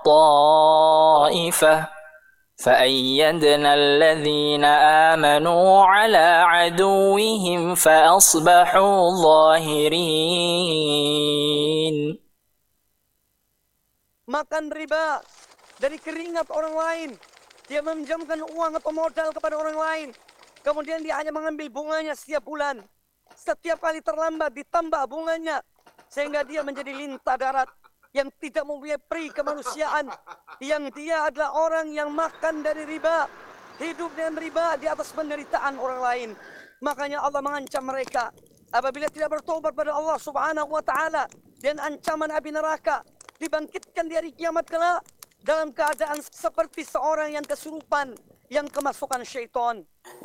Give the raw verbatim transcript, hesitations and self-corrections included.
طائفة فأيدنا الذين آمنوا على عدوهم فأصبحوا ظاهرين. Makan riba dari keringat orang lain. Dia meminjamkan uang atau modal kepada orang lain. Kemudian dia hanya mengambil bunganya setiap bulan. Setiap kali terlambat ditambah bunganya. Sehingga dia menjadi lintah darat yang tidak mempunyai peri kemanusiaan. Yang dia adalah orang yang makan dari riba. Hidup dengan riba di atas penderitaan orang lain. Makanya Allah mengancam mereka. Apabila tidak bertobat pada Allah subhanahu wa ta'ala. Dan ancaman api neraka. Dibangkitkan di hari kiamat kelak dalam keadaan seperti seorang yang kesurupan, yang kemasukan syaitan.